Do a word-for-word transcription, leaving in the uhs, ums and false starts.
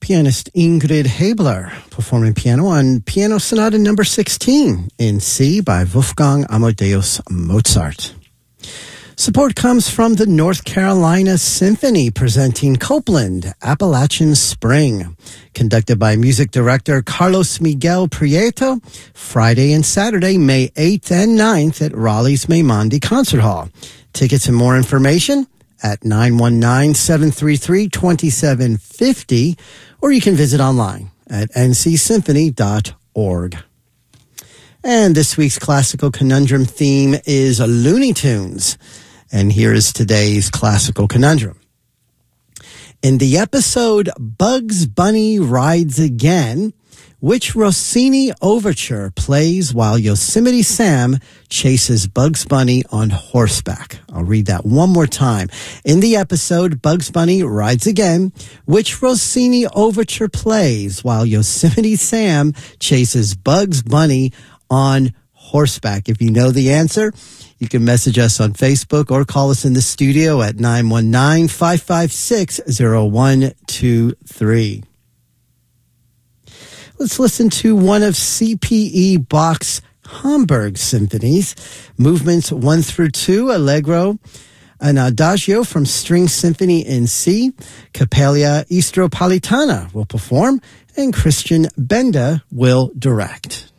Pianist Ingrid Haebler performing piano on Piano Sonata number sixteen in C by Wolfgang Amadeus Mozart. Support comes from the North Carolina Symphony presenting Copland, Appalachian Spring, conducted by music director Carlos Miguel Prieto, Friday and Saturday, May eighth and ninth at Raleigh's Maimandi Concert Hall. Tickets and more information at nine one nine, seven three three, two seven five zero, or you can visit online at n c symphony dot org. And this week's classical conundrum theme is Looney Tunes. And here is today's classical conundrum. In the episode Bugs Bunny Rides Again, which Rossini overture plays while Yosemite Sam chases Bugs Bunny on horseback? I'll read that one more time. In the episode Bugs Bunny Rides Again, which Rossini overture plays while Yosemite Sam chases Bugs Bunny on horseback? If you know the answer, you can message us on Facebook or call us in the studio at nine one nine, five five six, zero one two three. Let's listen to one of C P E Bach's Hamburg symphonies, movements one through two, Allegro, an Adagio from String Symphony in C. Capella Istropolitana will perform, and Christian Benda will direct.